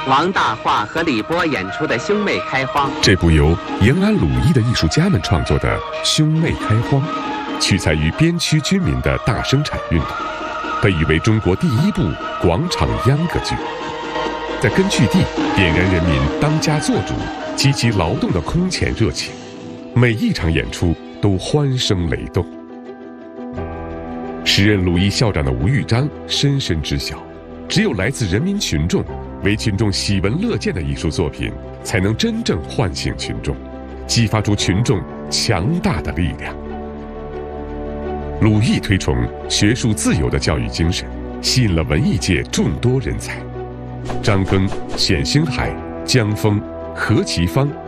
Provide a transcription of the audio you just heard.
王大化和李波演出的《兄妹开荒》。 这部由延安鲁艺的艺术家们创作的《兄妹开荒》，取材于边区居民的大生产运动，被誉为中国第一部广场秧歌剧。在根据地点燃人民当家作主、积极劳动的空前热情，每一场演出都欢声雷动。时任鲁艺校长的吴玉章深深知晓，只有来自人民群众、为群众喜闻乐见的艺术作品，才能真正唤醒群众，激发出群众强大的力量。鲁艺推崇学术自由的教育精神，吸引了文艺界众多人才。张庚、冼星海、江峰、何其芳、